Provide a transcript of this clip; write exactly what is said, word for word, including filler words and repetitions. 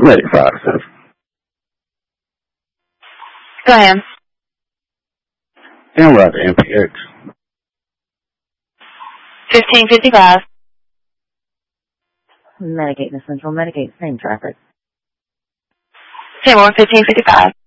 ninety-five, sir. Go ahead. En route to M P X. fifteen fifty-five. Medicate to Central, Medicate, same traffic. ten one, fifteen fifty-five.